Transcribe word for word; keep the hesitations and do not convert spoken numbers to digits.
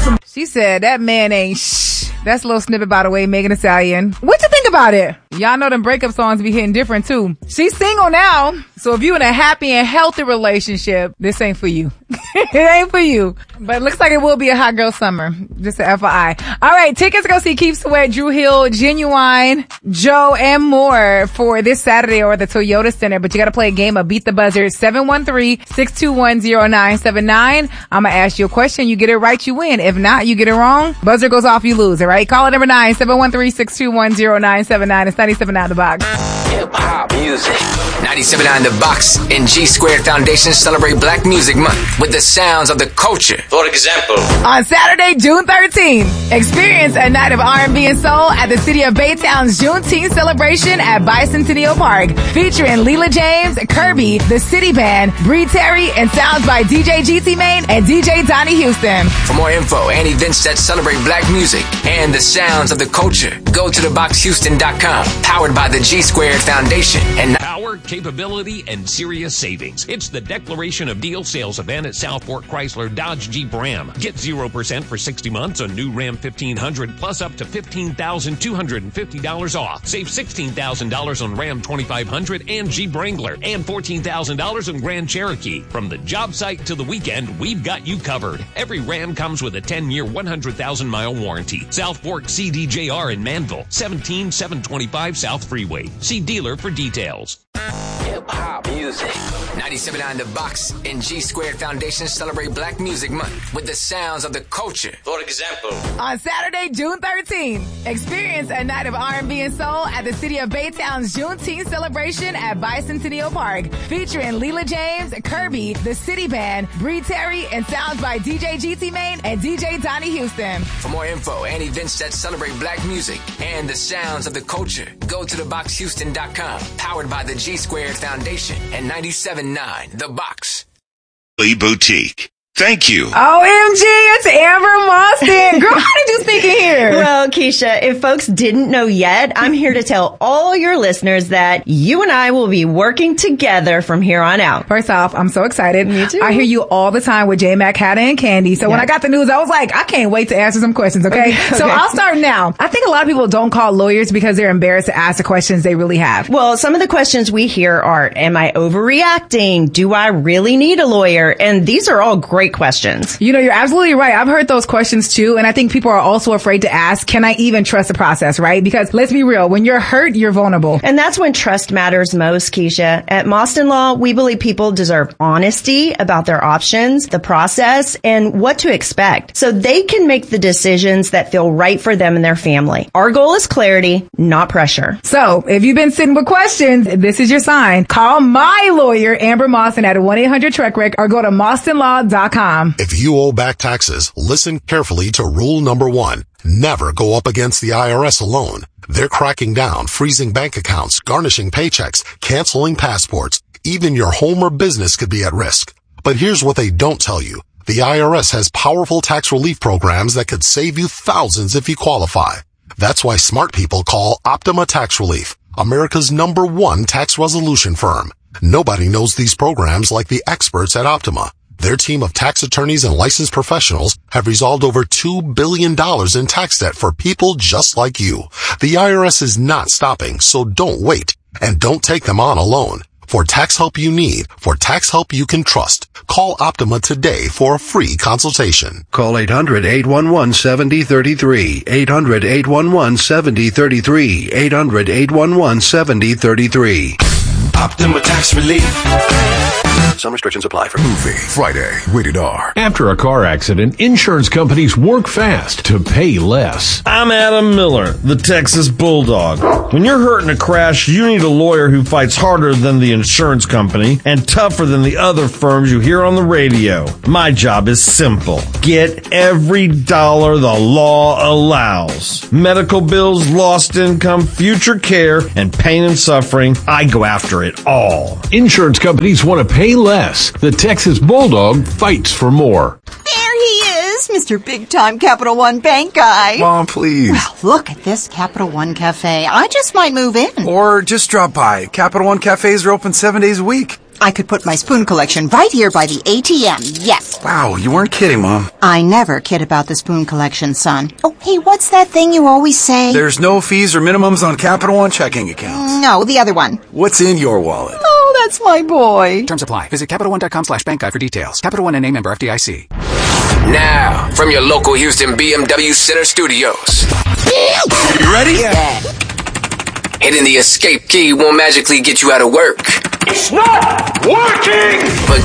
She said that man ain't shh. That's a little snippet, by the way, Megan Thee Stallion. What you think about it? Y'all know them breakup songs be hitting different too. She's single now, so if you in a happy and healthy relationship, this ain't for you. It ain't for you. But it looks like it will be a hot girl summer. Just a F Y I. All right, tickets to go see Keith Sweat, Drew Hill, Genuine, Joe, and more for this Saturday or the Toyota Center. But you got to play a game of Beat the Buzzer. seven one three, six two one, zero nine seven nine. I'm going to ask you a question. You get it right, you win. If not, you get it wrong. Buzzer goes off, you lose. All right, call it number nine, seven one three, six two one, zero nine seven nine. It's ninety-seven point nine The Box. Hip hop music. ninety-seven point nine The Box and G Squared Foundation celebrate Black Music Month with the sounds of the culture. For example, on Saturday, June thirteenth, experience a night of R and B and soul at the City of Baytown's Juneteenth celebration at Bicentennial Park, featuring Leela James, Kirby, the City Band, Bree Terry, and sounds by D J G T Main and D J Donnie Houston. For more info and events that celebrate Black music and the sounds of the culture, go to the box houston dot com. Powered by the G Squared Foundation and Power, capability, and serious savings. It's the Declaration of Deal sales event at South Fork Chrysler Dodge Jeep Ram. Get zero percent for sixty months on new Ram fifteen hundred plus up to fifteen thousand two hundred fifty dollars off. Save sixteen thousand dollars on Ram twenty-five hundred and Jeep Wrangler and fourteen thousand dollars on Grand Cherokee. From the job site to the weekend, we've got you covered. Every Ram comes with a ten-year, one hundred thousand mile warranty. South Fork C D J R in Manville, seventeen seven twenty-five South Freeway. See dealer for details. hip hop music. ninety-seven point nine The Box and G Squared Foundation celebrate Black Music Month with the sounds of the culture. For example, on Saturday, June thirteenth, experience a night of R and B and soul at the City of Baytown's Juneteenth celebration at Bicentennial Park, featuring Leela James, Kirby, the City Band, Bree Terry, and sounds by D J G T Main and D J Donnie Houston. For more info and events that celebrate Black music and the sounds of the culture, go to the box houston dot com. Powered by the G Squared Foundation and ninety-seven point nine The Box. Lee Boutique. Thank you. O M G, it's Amber Moston. Girl, how did you sneak in here? Well, Keisha, if folks didn't know yet, I'm here to tell all your listeners that you and I will be working together from here on out. First off, I'm so excited. Me too. I hear you all the time with J-Mac, Hatta, and Candy. So yeah. When I got the news, I was like, I can't wait to answer some questions, okay? okay? So I'll start now. I think a lot of people don't call lawyers because they're embarrassed to ask the questions they really have. Well, some of the questions we hear are, am I overreacting? Do I really need a lawyer? And these are all great questions. You know, you're absolutely right. I've heard those questions too. And I think people are also afraid to ask, can I even trust the process, right? Because let's be real, when you're hurt, you're vulnerable. And that's when trust matters most, Keisha. At Moston Law, we believe people deserve honesty about their options, the process, and what to expect so they can make the decisions that feel right for them and their family. Our goal is clarity, not pressure. So if you've been sitting with questions, this is your sign. Call my lawyer, Amber Moston, at one eight hundred Trek Wreck or go to moston law dot com. If you owe back taxes, listen carefully to rule number one. Never go up against the I R S alone. They're cracking down, freezing bank accounts, garnishing paychecks, canceling passports. Even your home or business could be at risk. But here's what they don't tell you. The I R S has powerful tax relief programs that could save you thousands if you qualify. That's why smart people call Optima Tax Relief, America's number one tax resolution firm. Nobody knows these programs like the experts at Optima. Their team of tax attorneys and licensed professionals have resolved over two billion dollars in tax debt for people just like you. The I R S is not stopping, so don't wait. And don't take them on alone. For tax help you need, for tax help you can trust, call Optima today for a free consultation. Call eight hundred, eight one one, seven zero three three, eight hundred, eight one one, seven zero three three, eight hundred, eight one one, seven zero three three. Optima Tax Relief. Some restrictions apply for Movie Friday, rated R. After a car accident, insurance companies work fast to pay less. I'm Adam Miller, the Texas Bulldog. When you're hurt in a crash, you need a lawyer who fights harder than the insurance company and tougher than the other firms you hear on the radio. My job is simple. Get every dollar the law allows. Medical bills, lost income, future care, and pain and suffering, I go after it all. Insurance companies want to pay less. The Texas Bulldog fights for more. There he is, Mister Big Time Capital One Bank guy. Mom, please. Well, look at this Capital One Cafe. I just might move in. Or just drop by. Capital One Cafes are open seven days a week. I could put my spoon collection right here by the A T M, yes. Wow, you weren't kidding, Mom. I never kid about the spoon collection, son. Oh, hey, what's that thing you always say? There's no fees or minimums on Capital One checking accounts. No, the other one. What's in your wallet? Oh, that's my boy. Terms apply. Visit CapitalOne.com slash bank guide for details. Capital One N A member F D I C. Now, from your local Houston B M W Center Studios. You ready? Yeah. Hitting the escape key won't magically get you out of work. It's not working! But